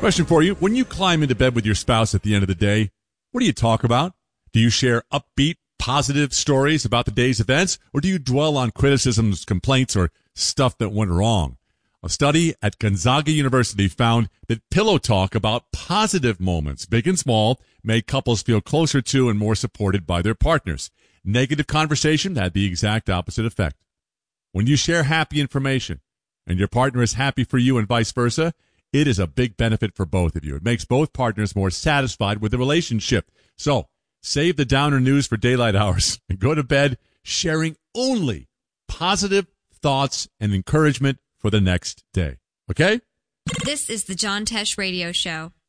Question for you. When you climb into bed with your spouse at the end of the day, what do you talk about? Do you share upbeat, positive stories about the day's events, or do you dwell on criticisms, complaints, or stuff that went wrong? A study at Gonzaga University found that pillow talk about positive moments, big and small, made couples feel closer to and more supported by their partners. Negative conversation had the exact opposite effect. When you share happy information and your partner is happy for you and vice versa, it is a big benefit for both of you. It makes both partners more satisfied with the relationship. So, save the downer news for daylight hours and go to bed sharing only positive thoughts and encouragement for the next day. Okay? This is the John Tesh Radio Show.